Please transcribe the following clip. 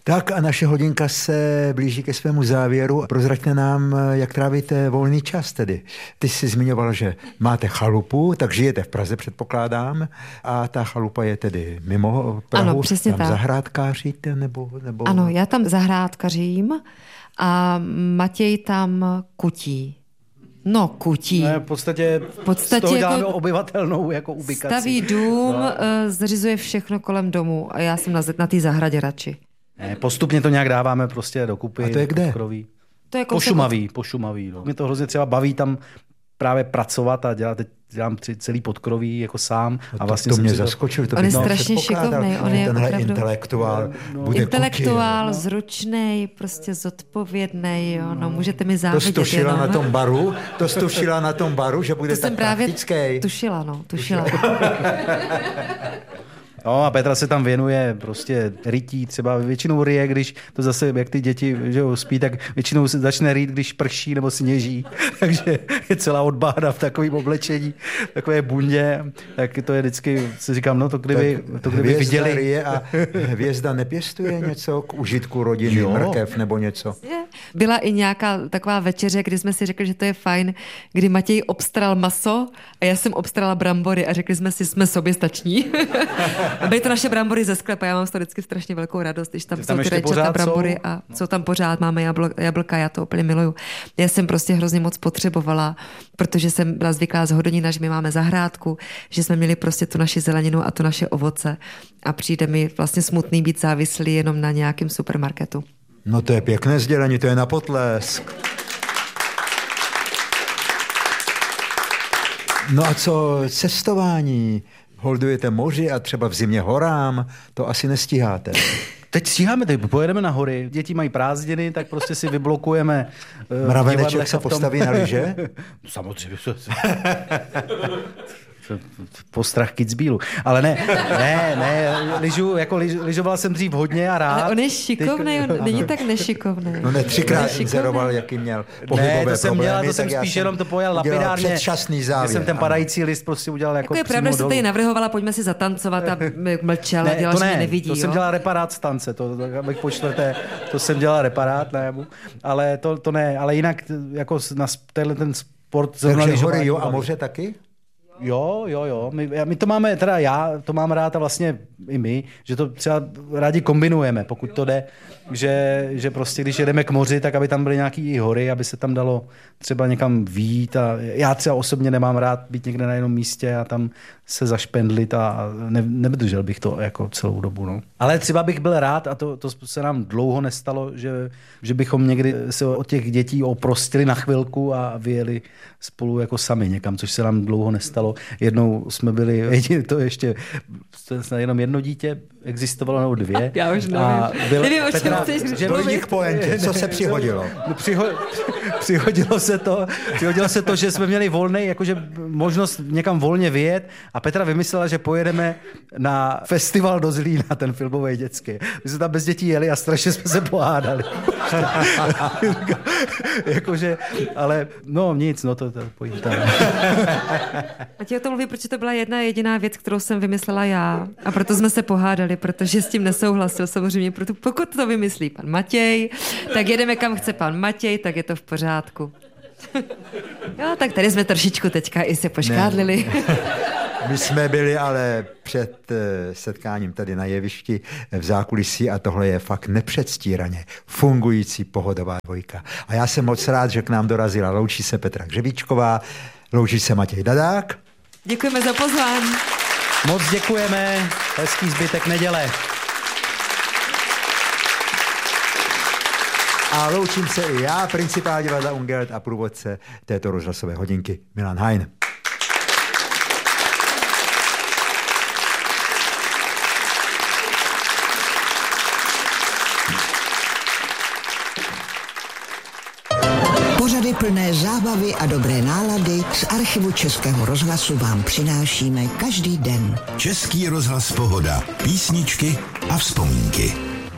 Tak a naše hodinka se blíží ke svému závěru. Prozraďte nám, jak trávíte volný čas tedy. Ty jsi zmiňoval, že máte chalupu, tak žijete v Praze, předpokládám, a ta chalupa je tedy mimo Prahu. Ano, přesně tam tak. Zahrádkáříte nebo... Ano, já tam zahrádkařím a Matěj tam kutí. No, kutí. Ne, v podstatě z toho děláme jako obyvatelnou jako ubikaci. Staví dům, zřizuje všechno kolem domu a já jsem na té zahradě radši. Ne, postupně to nějak dáváme prostě dokupy. A to je kde? To je po Šumaví. No. Mě to hrozně třeba baví tam právě pracovat a dělám celý podkroví jako sám. A vlastně to mě zaskočil. On je strašně šikovný. On je tenhle opravdu intelektuál. Bude intelektuál, zručnej, prostě zodpovědnej. Jo. No, můžete mi závidět. To stušila na tom baru, že bude tak praktický. Tušila. No a Petra se tam věnuje prostě rytí, třeba většinou ryje, když to zase, jak ty děti že spí, tak většinou se začne rýt, když prší nebo sněží, takže je celá odbáda v takovém oblečení, takové bundě, tak to je vždycky, si říkám, no to kdyby viděli. Ryje a hvězda nepěstuje něco k užitku rodiny, mrkev nebo něco? Byla i nějaká taková večeře, kdy jsme si řekli, že to je fajn, kdy Matěj obstaral maso a já jsem obstarala brambory a řekli jsme si, jsme soběstační. Byly to naše brambory ze sklepa, já mám z toho vždycky strašně velkou radost, když tam jsou ty rajčata, brambory a jsou tam pořád, máme jablka, já to úplně miluju. Já jsem prostě hrozně moc potřebovala, protože jsem byla zvyklá z Hodonina, že my máme zahrádku, že jsme měli prostě tu naši zeleninu a to naše ovoce a přijde mi vlastně smutný být závislý jenom na nějakém supermarketu. No to je pěkné sdělení, to je na potlesk. No a co cestování? Holdujete moři a třeba v zimě horám? To asi nestíháte. Teď stíháme, teď pojedeme na hory. Děti mají prázdniny, tak prostě si vyblokujeme. Mraveneček se postaví na lyže? Samozřejmě. Postrach Kitzbühelu. Ale ne, lyžoval jsem dřív hodně a rád. Ale on je šikovnej, on není tak nešikovnej. No ne, 3krát inzeroval, jaký měl pohybové to jsem problémy. To jsem spíš jenom to pojel lapidárně. Předčasný závěr. Jsem ten padající list prostě udělal jako je pravda, že jste tady navrhovala, pojďme si zatancovat a mlčel a dělal, že mě nevidí. To jsem dělal reparát z tance, abych po čtvrté, to jsem dělal reparát, ne, ale to ne, ale jinak jako na ten sport. Takže hory jo a moře taky? Jo. My to máme, teda já to mám rád a vlastně i my, že to třeba rádi kombinujeme, pokud to jde, že prostě když jedeme k moři, tak aby tam byly nějaký hory, aby se tam dalo třeba někam vyjít a já třeba osobně nemám rád být někde na jednom místě a tam se zašpendlit a nevydržel bych to jako celou dobu. No. Ale třeba bych byl rád, a to se nám dlouho nestalo, že bychom někdy se od těch dětí oprostili na chvilku a vyjeli spolu jako sami někam, což se nám dlouho nestalo. Jednou jsme byli, to ještě jenom jedno dítě existovalo, nebo dvě. Já už nevím, o čem chceš mluvit. Co se přihodilo? Přihodilo se to, že jsme měli volnej, jakože možnost někam volně vyjet a Petra vymyslela, že pojedeme na festival do Zlína, ten filmový dětský. My jsme tam bez dětí jeli a strašně jsme se pohádali. Jakože, ale no nic, no to pojď tam. A ti o tom mluví, protože to byla jedna jediná věc, kterou jsem vymyslela já a proto jsme se pohádali, protože s tím nesouhlasil samozřejmě, proto pokud to vymyslí pan Matěj, tak jedeme kam chce pan Matěj, tak je to v pořádku. Jo, tak tady jsme trošičku teďka i se poškádlili. My jsme byli ale před setkáním tady na jevišti v zákulisí a tohle je fakt nepředstíraně fungující pohodová dvojka. A já jsem moc rád, že k nám dorazila. Loučí se Petra Hřebíčková, loučí se Matěj Dadák. Děkujeme za pozvání. Moc děkujeme, hezký zbytek neděle. A loučím se i já, principál divadla Ungelt a průvodce této rozhlasové hodinky Milan Hein. Pořady plné zábavy a dobré nálady z archivu Českého rozhlasu vám přinášíme každý den. Český rozhlas Pohoda. Písničky a vzpomínky.